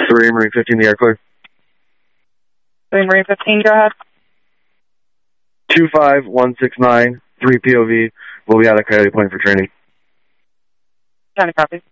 3 Marine 15, the air clear. 3 Marine 15, go ahead. 25169, 3 POV. We'll be out at Coyote Point for training. County copy.